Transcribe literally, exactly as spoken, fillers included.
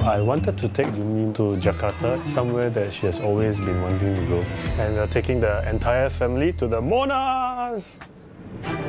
I wanted to take Junmin to Jakarta, somewhere that she has always been wanting to go. And we're taking the entire family to the Monas!